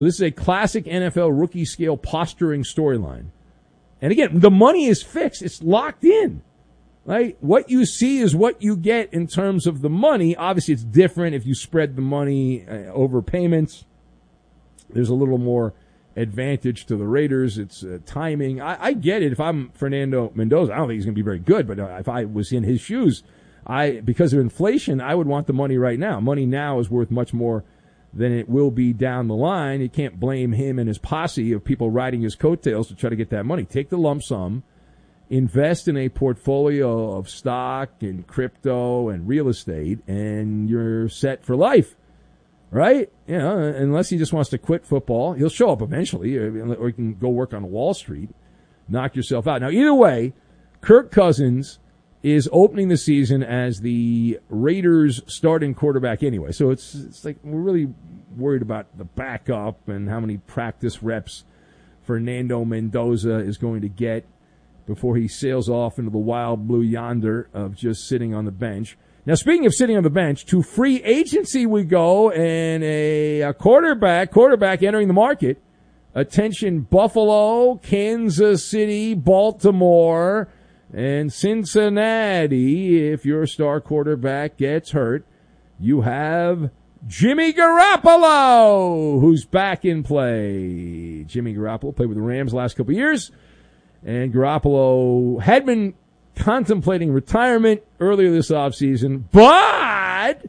This is a classic NFL rookie scale posturing storyline. And again, the money is fixed. It's locked in. Right? What you see is what you get in terms of the money. Obviously, it's different if you spread the money over payments. There's a little more advantage to the Raiders. It's timing. I get it. If I'm Fernando Mendoza, I don't think he's going to be very good, but if I was in his shoes, because of inflation, I would want the money right now. Money now is worth much more than it will be down the line. You can't blame him and his posse of people riding his coattails to try to get that money. Take the lump sum. Invest in a portfolio of stock and crypto and real estate, and you're set for life, right? You know, unless he just wants to quit football. He'll show up eventually, or you can go work on Wall Street, knock yourself out. Now, either way, Kirk Cousins is opening the season as the Raiders' starting quarterback anyway. So it's like we're really worried about the backup and how many practice reps Fernando Mendoza is going to get before he sails off into the wild blue yonder of just sitting on the bench. Now, speaking of sitting on the bench, to free agency we go, and a quarterback entering the market. Attention, Buffalo, Kansas City, Baltimore, and Cincinnati. If your star quarterback gets hurt, you have Jimmy Garoppolo, who's back in play. Jimmy Garoppolo played with the Rams the last couple of years. And Garoppolo had been contemplating retirement earlier this offseason, but,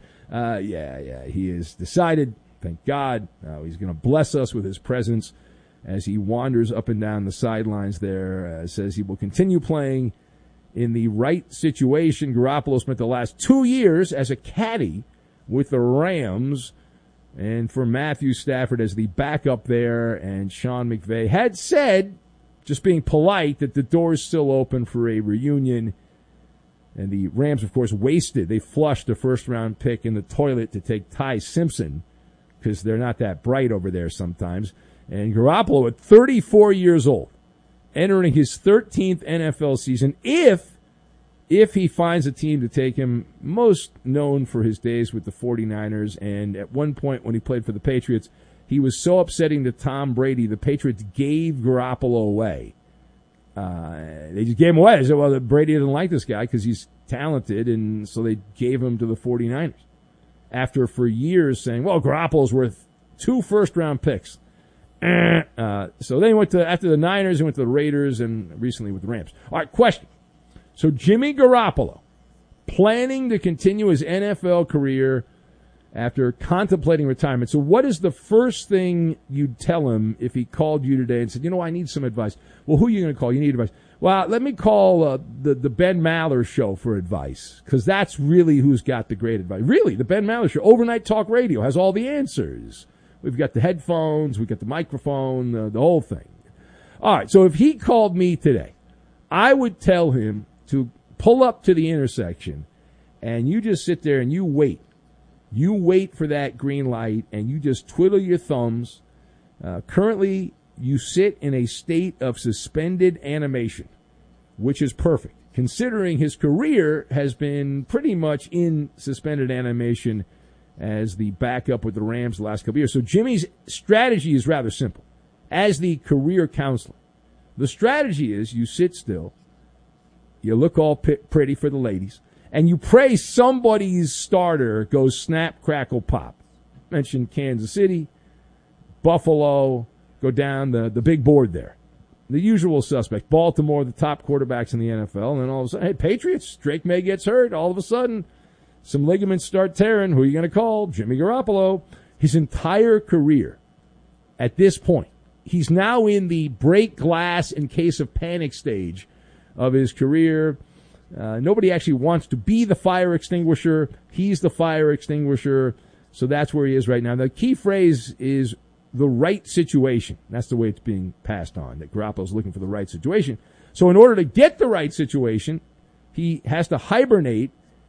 he has decided, thank God, he's going to bless us with his presence as he wanders up and down the sidelines there. Says he will continue playing in the right situation. Garoppolo spent the last 2 years as a caddy with the Rams, and for Matthew Stafford as the backup there, and Sean McVay had said, just being polite, that the door is still open for a reunion. And the Rams, of course, they flushed a first-round pick in the toilet to take Ty Simpson because they're not that bright over there sometimes. And Garoppolo, at 34 years old, entering his 13th NFL season, if he finds a team to take him, most known for his days with the 49ers, and at one point when he played for the Patriots, he was so upsetting to Tom Brady, the Patriots gave Garoppolo away. They just gave him away. They said, well, Brady didn't like this guy because he's talented, and so they gave him to the 49ers. After, for years, saying, well, Garoppolo's worth 2 first-round picks. So then he went to, after the Niners, he went to the Raiders, and recently with the Rams. All right, question. So Jimmy Garoppolo, planning to continue his NFL career after contemplating retirement. So what is the first thing you'd tell him if he called you today and said, I need some advice? Well, who are you going to call? You need advice. Well, let me call the Ben Maller Show for advice, because that's really who's got the great advice. Really, the Ben Maller Show, overnight talk radio, has all the answers. We've got the headphones, we've got the microphone, the whole thing. All right, so if he called me today, I would tell him to pull up to the intersection, and you just sit there and you wait. You wait for that green light, and you just twiddle your thumbs. Currently, you sit in a state of suspended animation, which is perfect, considering his career has been pretty much in suspended animation as the backup with the Rams the last couple of years. So Jimmy's strategy is rather simple. As the career counselor, the strategy is you sit still, you look all pretty for the ladies, and you pray somebody's starter goes snap, crackle, pop. Mentioned Kansas City, Buffalo, go down the big board there. The usual suspect. Baltimore, the top quarterbacks in the NFL. And then all of a sudden, hey, Patriots, Drake May gets hurt. All of a sudden, some ligaments start tearing. Who are you going to call? Jimmy Garoppolo. His entire career, at this point, he's now in the break glass in case of panic stage of his career. Nobody actually wants to be the fire extinguisher. He's the fire extinguisher. So that's where he is right now. The key phrase is the right situation. That's the way it's being passed on, that Garoppolo's looking for the right situation. So in order to get the right situation, he has to hibernate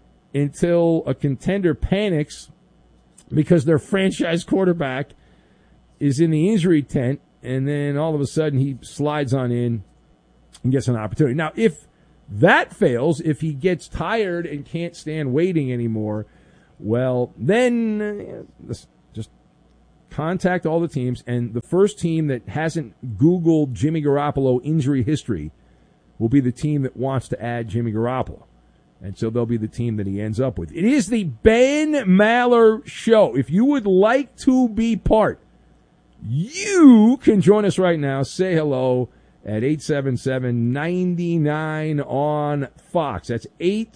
until a contender panics because their franchise quarterback is in the injury tent, and then all of a sudden he slides on in and gets an opportunity. Now, if that fails, if he gets tired and can't stand waiting anymore, well, then just contact all the teams, and the first team that hasn't Googled Jimmy Garoppolo injury history will be the team that wants to add Jimmy Garoppolo. And so they'll be the team that he ends up with. It is the Ben Maller Show. If you would like to be part, you can join us right now. Say hello at 877-99 on Fox. That's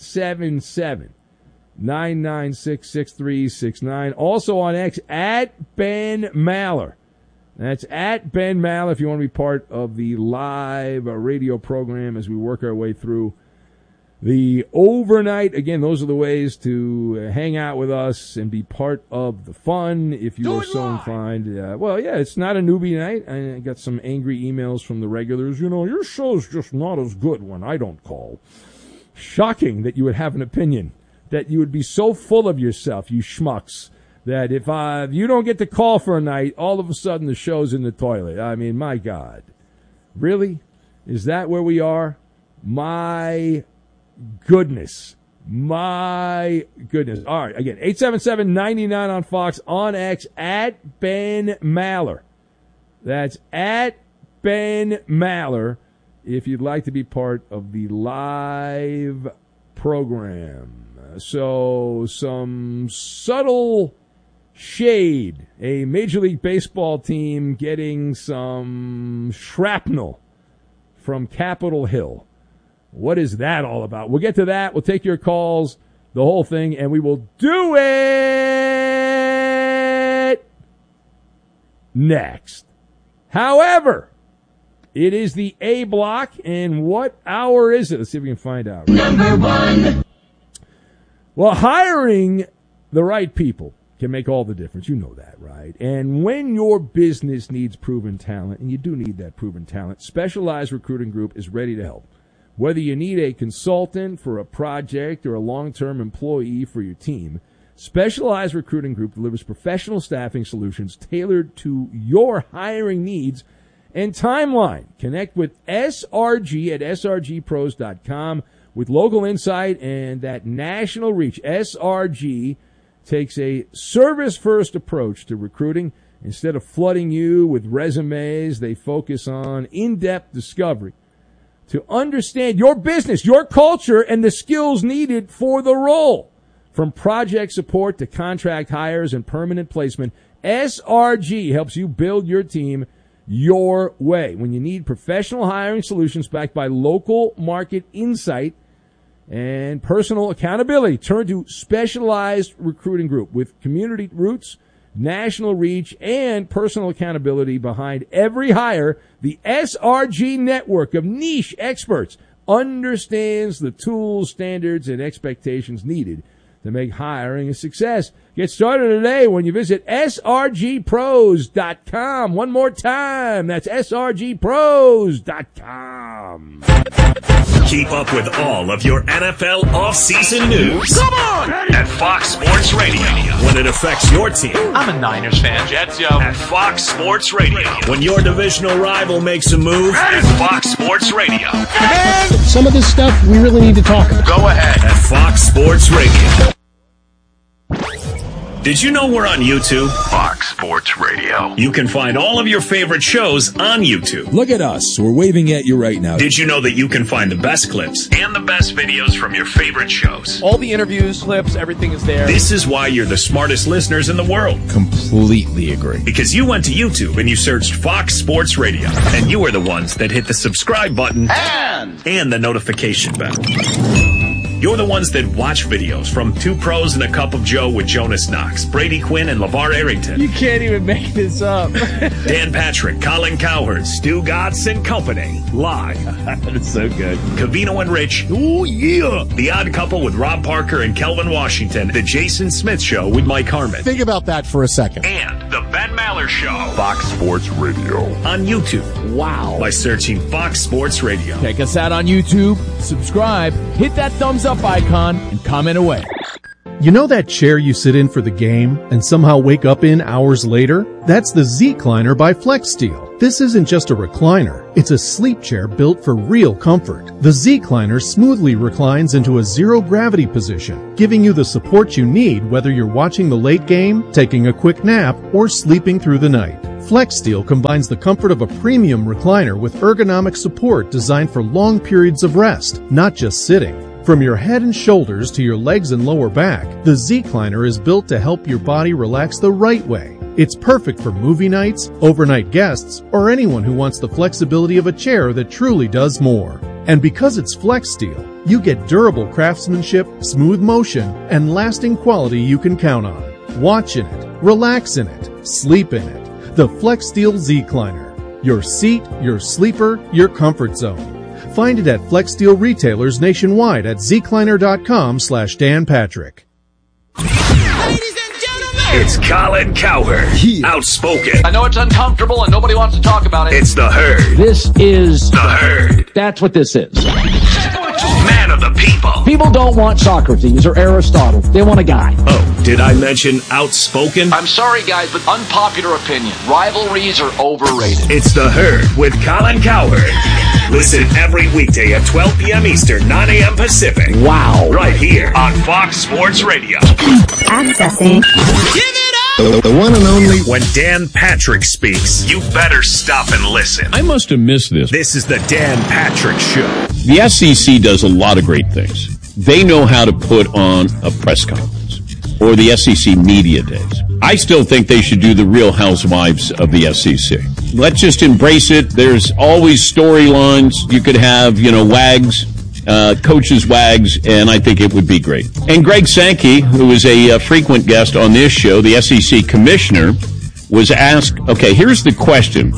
877-996-6369. Also on X, at Ben Maller. That's at Ben Maller if you want to be part of the live radio program as we work our way through the overnight. Again, those are the ways to hang out with us and be part of the fun if you are so inclined. Well, yeah, it's not a newbie night. I got some angry emails from the regulars. You know, your show's just not as good when I don't call. Shocking that you would have an opinion, that you would be so full of yourself, you schmucks, that if you don't get to call for a night, all of a sudden the show's in the toilet. I mean, my God. Really? Is that where we are? My goodness. My goodness. All right. Again, 877-99 on Fox, on X, at Ben Maller. That's at Ben Maller if you'd like to be part of the live program. So some subtle shade. A Major League Baseball team getting some shrapnel from Capitol Hill. What is that all about? We'll get to that. We'll take your calls, the whole thing, and we will do it next. However, it is the A block, and what hour is it? Let's see if we can find out. Number one. Well, hiring the right people can make all the difference. You know that, right? And when your business needs proven talent, and you do need that proven talent, Specialized Recruiting Group is ready to help. Whether you need a consultant for a project or a long-term employee for your team, Specialized Recruiting Group delivers professional staffing solutions tailored to your hiring needs and timeline. Connect with SRG at srgpros.com with local insight and that national reach. SRG takes a service-first approach to recruiting. Instead of flooding you with resumes, they focus on in-depth discovery to understand your business, your culture, and the skills needed for the role. From project support to contract hires and permanent placement, SRG helps you build your team your way. When you need professional hiring solutions backed by local market insight and personal accountability, turn to Specialized Recruiting Group with community roots, national reach, and personal accountability behind every hire. The SRG network of niche experts understands the tools, standards, and expectations needed to make hiring a success. Get started today when you visit srgpros.com. One more time, that's srgpros.com. Keep up with all of your NFL offseason news. Come on! At Fox Sports Radio. When it affects your team. I'm a Niners fan. Jets, yo. At Fox Sports Radio. When your divisional rival makes a move. At Fox Sports Radio. Man! Some of this stuff we really need to talk about. Go ahead. At Fox Sports Radio. Did you know we're on YouTube? Fox Sports Radio. You can find all of your favorite shows on YouTube. Look at us. We're waving at you right now. Did you know that you can find the best clips and the best videos from your favorite shows? All the interviews, clips, everything is there. This is why you're the smartest listeners in the world. Completely agree. Because you went to YouTube and you searched Fox Sports Radio. And you are the ones that hit the subscribe button and the notification bell. You're the ones that watch videos from Two Pros and a Cup of Joe with Jonas Knox, Brady Quinn, and LeVar Arrington. You can't even make this up. Dan Patrick, Colin Cowherd, Stu Gatz and Company. Live. That's so good. Cavino and Rich. Oh, yeah. The Odd Couple with Rob Parker and Kelvin Washington. The Jason Smith Show with Mike Harmon. Think about that for a second. And The Ben Maller Show. Fox Sports Radio. On YouTube. Wow. By searching Fox Sports Radio. Check us out on YouTube. Subscribe. Hit that thumbs up icon and comment away. You know that chair you sit in for the game and somehow wake up in hours later? That's the Z-Cliner by FlexSteel. This isn't just a recliner. It's a sleep chair built for real comfort. The Z-Cliner smoothly reclines into a zero-gravity position, giving you the support you need whether you're watching the late game, taking a quick nap, or sleeping through the night. FlexSteel combines the comfort of a premium recliner with ergonomic support designed for long periods of rest, not just sitting. From your head and shoulders to your legs and lower back, the Z-Cliner is built to help your body relax the right way. It's perfect for movie nights, overnight guests, or anyone who wants the flexibility of a chair that truly does more. And because it's FlexSteel, you get durable craftsmanship, smooth motion, and lasting quality you can count on. Watch in it, relax in it, sleep in it. The FlexSteel Z-Cliner. Your seat, your sleeper, your comfort zone. Find it at FlexSteel retailers nationwide at zcliner.com/Dan Patrick. It's Colin Cowherd, outspoken. I know it's uncomfortable and nobody wants to talk about it. It's the Herd. This is the Herd. That's what this is. Man of the people. People don't want Socrates or Aristotle. They want a guy. Oh, did I mention outspoken? I'm sorry, guys, but unpopular opinion. Rivalries are overrated. It's the Herd with Colin Cowherd. Listen every weekday at 12 p.m. Eastern, 9 a.m. Pacific. Wow. Right here on Fox Sports Radio. Accessing. Give it up! The one and only. When Dan Patrick speaks, you better stop and listen. I must have missed this. This is the Dan Patrick Show. The SEC does a lot of great things. They know how to put on a press conference or the SEC media days. I still think they should do the Real Housewives of the SEC. Let's just embrace it. There's always storylines. You could have, wags, coaches wags, and I think it would be great. And Greg Sankey, who is a frequent guest on this show, the SEC commissioner, was asked, okay, here's the question.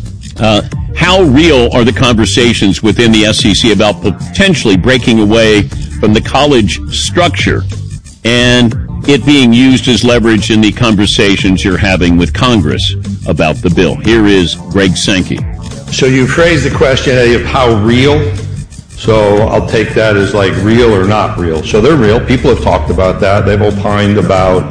How real are the conversations within the SEC about potentially breaking away from the college structure and it being used as leverage in the conversations you're having with Congress about the bill? Here is Greg Sankey. So you phrased the question of how real. So I'll take that as like real or not real. So they're real. People have talked about that. They've opined about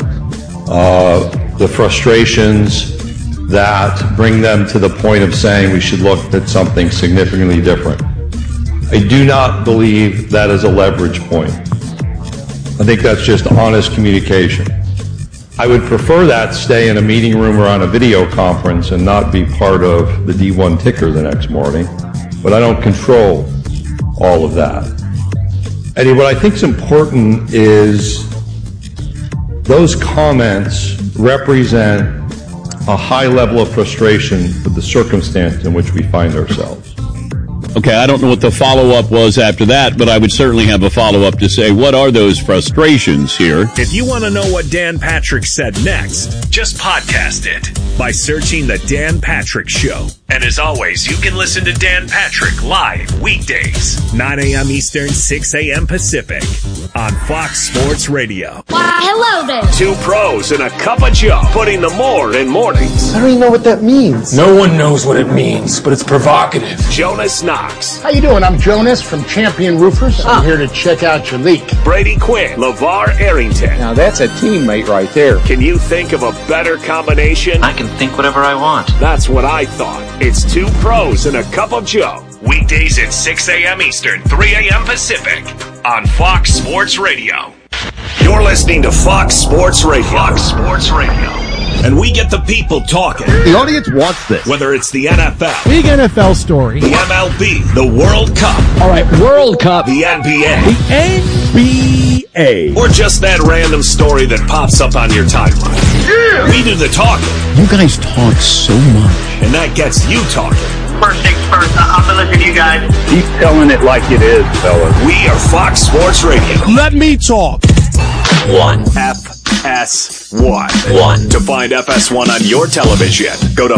the frustrations that bring them to the point of saying we should look at something significantly different. I do not believe that is a leverage point. I think that's just honest communication. I would prefer that stay in a meeting room or on a video conference and not be part of the D1 ticker the next morning, but I don't control all of that. Eddie, what I think is important is those comments represent a high level of frustration with the circumstance in which we find ourselves. Okay, I don't know what the follow-up was after that, but I would certainly have a follow-up to say, what are those frustrations here? If you want to know what Dan Patrick said next, just podcast it by searching The Dan Patrick Show. And as always, you can listen to Dan Patrick live weekdays, 9 a.m. Eastern, 6 a.m. Pacific on Fox Sports Radio. Why, hello there. Two pros and a cup of Joe, putting the more in mornings. I don't even know what that means. No one knows what it means, but it's provocative. Jonas Knox. How you doing? I'm Jonas from Champion Roofers. I'm here to check out your leak. Brady Quinn. LeVar Arrington. Now that's a teammate right there. Can you think of a better combination? I can think whatever I want. That's what I thought. It's two pros and a cup of Joe. Weekdays at 6 a.m. Eastern, 3 a.m. Pacific on Fox Sports Radio. You're listening to Fox Sports Radio. Fox Sports Radio. And we get the people talking. The audience wants this. Whether it's the NFL, big NFL story, the MLB, the World Cup. All right, World Cup. The NBA. The NBA. Or just that random story that pops up on your timeline. Yeah. We do the talking. You guys talk so much. And that gets you talking. First things first, I'm going to listen to you guys. Keep telling it like it is, fellas. We are Fox Sports Radio. Let me talk. FS1. To find FS1 on your television, go to